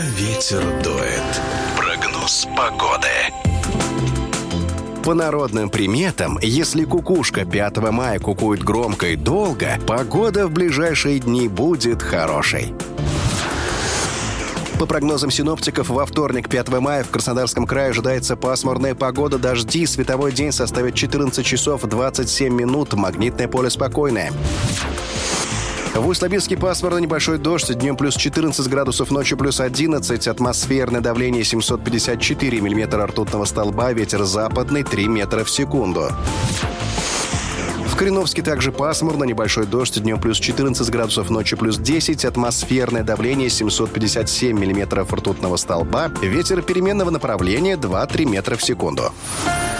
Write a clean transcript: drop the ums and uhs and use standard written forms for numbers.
Ветер дует. Прогноз погоды. По народным приметам, если кукушка 5 мая кукует громко и долго, погода в ближайшие дни будет хорошей. По прогнозам синоптиков, во вторник, 5 мая, в Краснодарском крае ожидается пасмурная погода, дожди, световой день составит 14 часов 27 минут, магнитное поле спокойное. В Усть-Лабинске пасмурно, небольшой дождь, днем плюс 14 градусов, ночью плюс 11, атмосферное давление 754 миллиметра ртутного столба, ветер западный 3 метра в секунду. В Кореновске также пасмурно, небольшой дождь, днем плюс 14 градусов, ночью плюс 10, атмосферное давление 757 миллиметров ртутного столба, ветер переменного направления 2-3 метра в секунду.